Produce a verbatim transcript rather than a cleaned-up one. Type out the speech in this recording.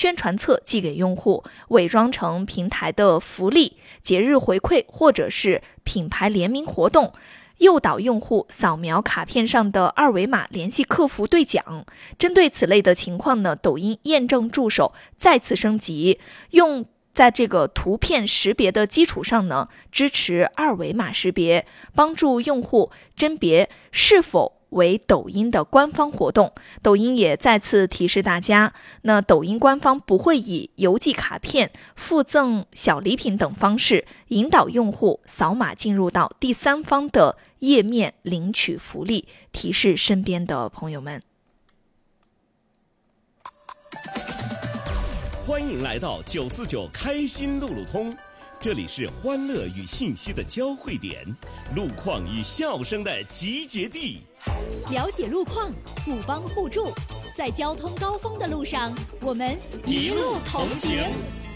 宣传册寄给用户，伪装成平台的福利、节日回馈或者是品牌联名活动，诱导用户扫描卡片上的二维码联系客服兑奖。针对此类的情况呢，抖音验证助手再次升级，用在这个图片识别的基础上呢，支持二维码识别，帮助用户甄别是否为抖音的官方活动。抖音也再次提示大家，那抖音官方不会以邮寄卡片、附赠小礼品等方式引导用户扫码进入到第三方的页面领取福利，提示身边的朋友们。 欢迎来到九四九开心路路通，这里是欢乐与信息的交汇点，路况与笑声的集结地。 了解路况，互帮互助，在交通高峰的路上，我们一路同行。